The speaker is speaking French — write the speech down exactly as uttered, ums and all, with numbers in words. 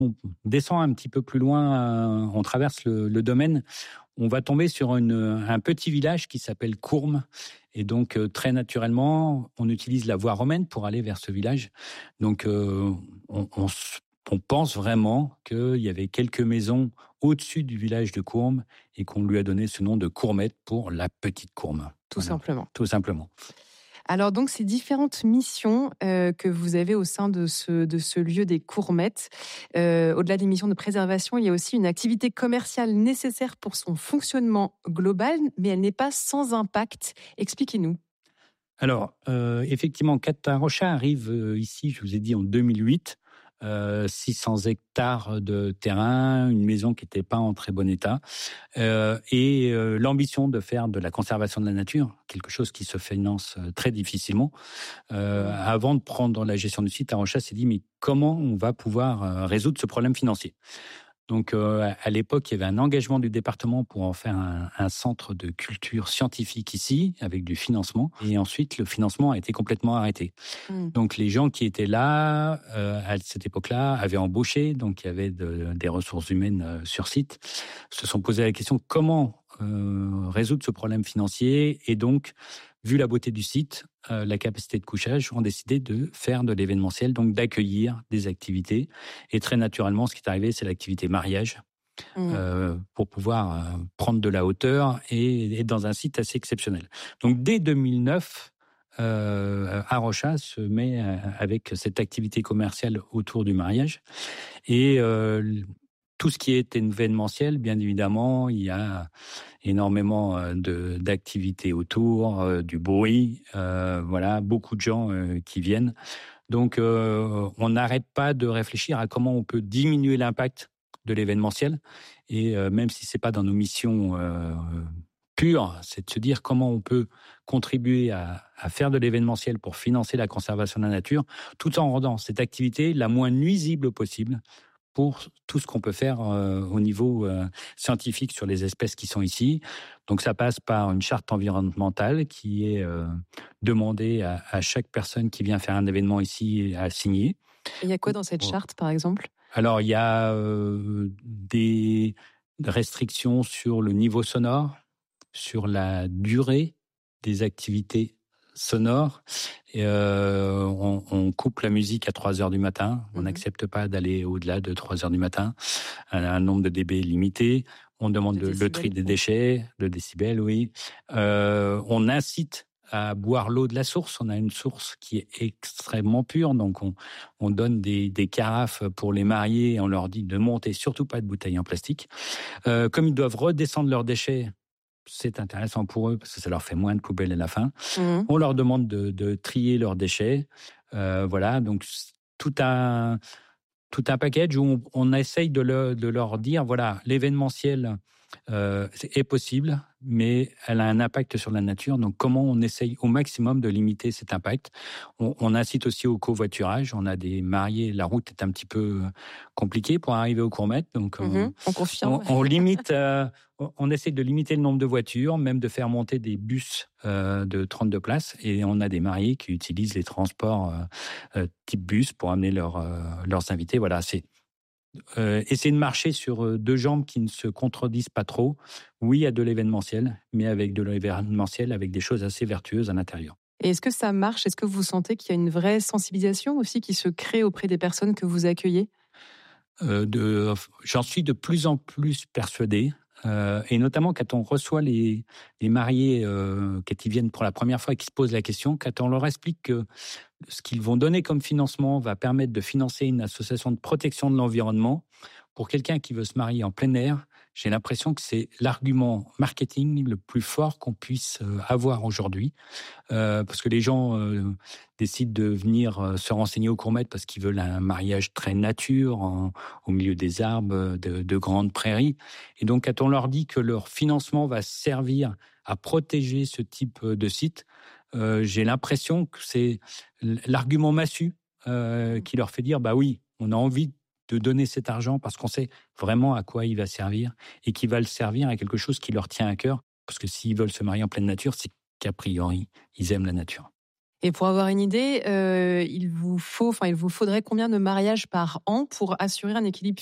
On descend un petit peu plus loin, euh, on traverse le, le domaine, on va tomber sur une, un petit village qui s'appelle Courmes. Et donc, euh, très naturellement, on utilise la voie romaine pour aller vers ce village. Donc, euh, on, on, on pense vraiment qu'il y avait quelques maisons au-dessus du village de Courmes et qu'on lui a donné ce nom de Courmette pour la petite Courme. Tout Voilà, simplement. tout simplement. Alors donc ces différentes missions euh, que vous avez au sein de ce, de ce lieu des Courmettes, euh, au-delà des missions de préservation, il y a aussi une activité commerciale nécessaire pour son fonctionnement global, mais elle n'est pas sans impact. Expliquez-nous. Alors, euh, effectivement, Catarochat arrive euh, ici, je vous ai dit, en deux mille huit. Euh, six cents hectares de terrain, une maison qui n'était pas en très bon état, euh, et euh, l'ambition de faire de la conservation de la nature, quelque chose qui se finance très difficilement. Euh, avant de prendre la gestion du site, Tarochat s'est dit, mais comment on va pouvoir euh, résoudre ce problème financier ? Donc, euh, à l'époque, il y avait un engagement du département pour en faire un, un centre de culture scientifique ici, avec du financement. Et ensuite, le financement a été complètement arrêté. Mmh. Donc, les gens qui étaient là, euh, à cette époque-là, avaient embauché, donc il y avait de, des ressources humaines euh, sur site, se sont posé la question comment euh, résoudre ce problème financier. Et donc, vu la beauté du site, euh, la capacité de couchage, ont décidé de faire de l'événementiel, donc d'accueillir des activités. Et très naturellement, ce qui est arrivé, c'est l'activité mariage, Mmh. euh, pour pouvoir euh, prendre de la hauteur et être dans un site assez exceptionnel. Donc, dès deux mille neuf, euh, Arochat se met euh, avec cette activité commerciale autour du mariage. Et euh, tout ce qui est événementiel, bien évidemment, il y a énormément de, d'activités autour, euh, du bruit, euh, voilà, beaucoup de gens euh, qui viennent. Donc, euh, on n'arrête pas de réfléchir à comment on peut diminuer l'impact de l'événementiel. Et euh, même si c'est pas dans nos missions euh, pures, c'est de se dire comment on peut contribuer à, à faire de l'événementiel pour financer la conservation de la nature, tout en rendant cette activité la moins nuisible possible pour tout ce qu'on peut faire euh, au niveau euh, scientifique sur les espèces qui sont ici. Donc ça passe par une charte environnementale qui est euh, demandée à, à chaque personne qui vient faire un événement ici à signer. Et il y a quoi dans cette charte, par exemple ? Alors il y a euh, des restrictions sur le niveau sonore, sur la durée des activités sonores. Et euh, on, on coupe la musique à trois heures du matin. On n'accepte mmh. pas d'aller au-delà de trois heures du matin. Un, un nombre de dB limité. On demande le, le tri des déchets, le décibel, oui. Euh, on incite à boire l'eau de la source. On a une source qui est extrêmement pure, donc on, on donne des, des carafes pour les mariés et on leur dit de monter surtout pas de bouteilles en plastique. Euh, comme ils doivent redescendre leurs déchets, c'est intéressant pour eux parce que ça leur fait moins de poubelles à la fin. Mmh. On leur demande de, de trier leurs déchets. Euh, voilà, donc tout un, tout un package où on, on essaye de, le, de leur dire, voilà, l'événementiel euh, est possible, mais elle a un impact sur la nature. Donc, comment on essaye au maximum de limiter cet impact ? On, on incite aussi au covoiturage. On a des mariés, la route est un petit peu compliquée pour arriver aux Courmettes. Donc, mmh, on, on confirme. On, on limite, euh, on essaie de limiter le nombre de voitures, même de faire monter des bus euh, de trente-deux places. Et on a des mariés qui utilisent les transports euh, type bus pour amener leur, euh, leurs invités. Voilà, c'est Euh, essayer de marcher sur deux jambes qui ne se contredisent pas trop. Oui, il y a de l'événementiel, mais avec de l'événementiel, avec des choses assez vertueuses à l'intérieur. Et est-ce que ça marche ? Est-ce que vous sentez qu'il y a une vraie sensibilisation aussi qui se crée auprès des personnes que vous accueillez ? euh, de, J'en suis de plus en plus persuadé. Euh, et notamment quand on reçoit les, les mariés, euh, quand ils viennent pour la première fois et qui se posent la question, quand on leur explique que ce qu'ils vont donner comme financement va permettre de financer une association de protection de l'environnement. Pour quelqu'un qui veut se marier en plein air, j'ai l'impression que c'est l'argument marketing le plus fort qu'on puisse avoir aujourd'hui. Euh, parce que les gens euh, décident de venir euh, se renseigner aux Courmettes parce qu'ils veulent un mariage très nature, en, au milieu des arbres, de, de grandes prairies. Et donc, quand on leur dit que leur financement va servir à protéger ce type de site, euh, j'ai l'impression que c'est l'argument massu euh, qui leur fait dire, bah oui, on a envie de donner cet argent parce qu'on sait vraiment à quoi il va servir et qu'il va le servir à quelque chose qui leur tient à cœur. Parce que s'ils veulent se marier en pleine nature, c'est qu'a priori, ils aiment la nature. Et pour avoir une idée, euh, il vous faut, enfin, il vous faudrait combien de mariages par an pour assurer un équilibre